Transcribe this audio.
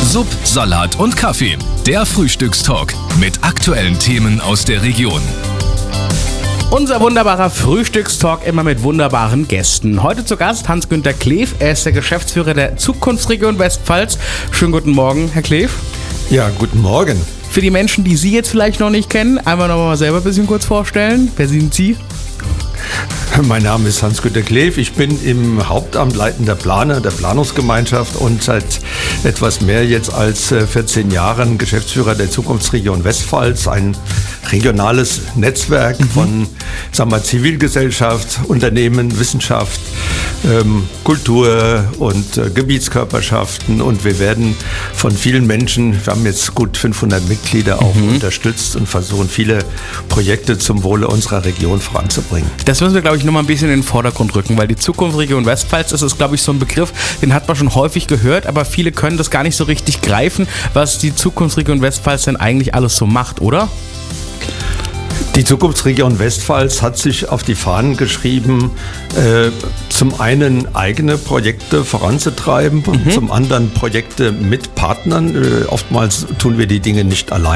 Sub, Salat und Kaffee. Der Frühstückstalk mit aktuellen Themen aus der Region. Unser wunderbarer Frühstückstalk immer mit wunderbaren Gästen. Heute zu Gast Hans-Günter Kleef. Er ist der Geschäftsführer der Zukunftsregion Westpfalz. Schönen guten Morgen, Herr Kleef. Ja, guten Morgen. Für die Menschen, die Sie jetzt vielleicht noch nicht kennen, einmal noch mal selber ein bisschen kurz vorstellen. Wer sind Sie? Mein Name ist Hans-Günter Kleef. Ich bin im Hauptamt leitender Planer der Planungsgemeinschaft und seit etwas mehr jetzt als 14 Jahren Geschäftsführer der Zukunftsregion Westpfalz, ein regionales Netzwerk von Zivilgesellschaft, Unternehmen, Wissenschaft, Kultur und Gebietskörperschaften, und wir werden von vielen Menschen, wir haben jetzt gut 500 Mitglieder, auch unterstützt und versuchen viele Projekte zum Wohle unserer Region voranzubringen. Das müssen wir, glaube ich, noch mal ein bisschen in den Vordergrund rücken, weil die Zukunftsregion Westpfalz, das ist, glaube ich, so ein Begriff, den hat man schon häufig gehört, aber viele können das gar nicht so richtig greifen, was die Zukunftsregion Westpfalz denn eigentlich alles so macht, oder? Die Zukunftsregion Westpfalz hat sich auf die Fahnen geschrieben, zum einen eigene Projekte voranzutreiben und zum anderen Projekte mit Partnern. Oftmals tun wir die Dinge nicht allein.